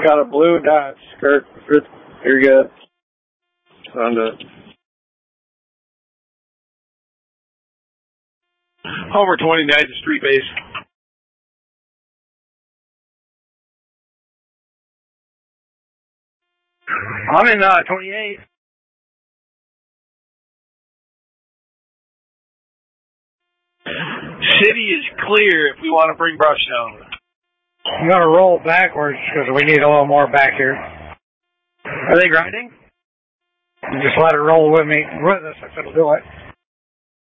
got a blue dot skirt. You're good. Found it. Homer 29 is street base. I'm in 28. City is clear if we want to bring brush down. I'm going to roll backwards because we need a little more back here. Are they grinding? Just let it roll with me. With us if it'll do it.